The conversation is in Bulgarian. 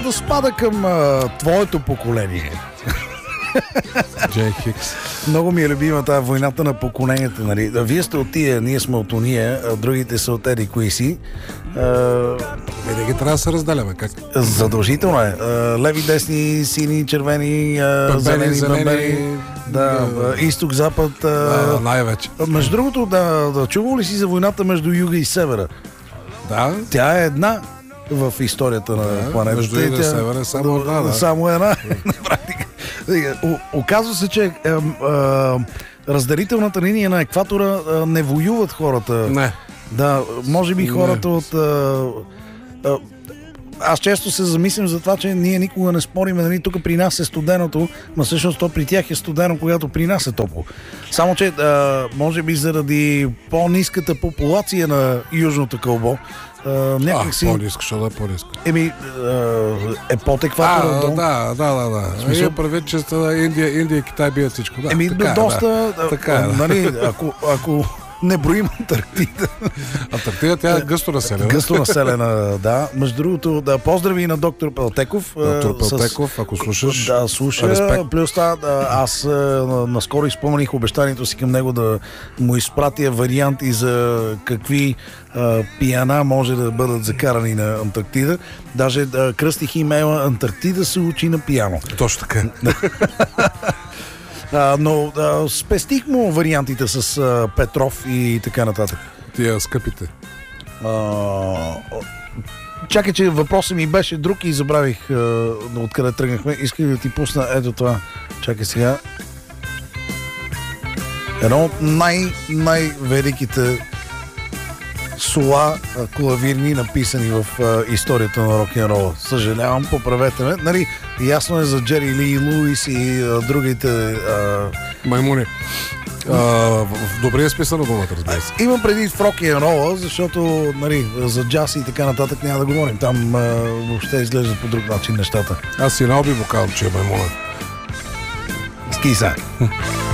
да спада към твоето поколение. Джей Хикс. Много ми е любима тази войната на поколенията, нали? Вие сте от тия, ние сме от уния, а другите са от еди кои си. Да ги трябва да се разделяме, как? Задължително е. Леви, десни, сини, червени, зелени, бамбени. Да, изток, запад. Най-вече. Между другото, да чувал ли си за войната между юга и севера? Да. Тя е една в историята на планетата. Между юга и севера е само една, да. Само една, на практика. Оказва се, че разделителната линия на екватора не воюват хората. Не. Да, може би хората от... Аз често се замислям за това, че ние никога не спорим, нали, тук при нас е студеното, но всъщност то при тях е студено, когато при нас е топло. Само, че може би заради по-ниската популация на Южното кълбо, някакси... По-ниска, що да е по-ниска? Е под екватора. Да. Смисъл предвид, че Индия и Китай бият всичко. Да, доста... Нали, ако не броим Антарктида. Антарктида, тя е гъсто населена. Гъсто населена, да. Между другото, да поздрави на доктор Пелтеков. Доктор Пелтеков, ако слушаш. Да, слуша. Респект. Плюс това, аз наскоро изпълних обещанието си към него да му изпратя варианти за какви пияна може да бъдат закарани на Антарктида. Даже кръстих имейла Антарктида се учи на пияно. Точно така. Но спестих му вариантите с Петров и така нататък. Тия скъпите. Чакай, че въпросът ми беше друг и забравих откъде тръгнахме. Исках да ти пусна ето това. Чакай сега. Едно от най-великите сола клавирни, написани в историята на рок-н-рола. Съжалявам, поправете ме. Нали, ясно е за Джери Ли Луис и другите... Маймуни. В добрия смисъл на думата, разбира се. Имам преди в рок-н-рола, защото нали, за джаз и така нататък няма да говорим. Там въобще изглеждат по друг начин нещата. Аз си наоби му казвам, че е маймуна. Скиса.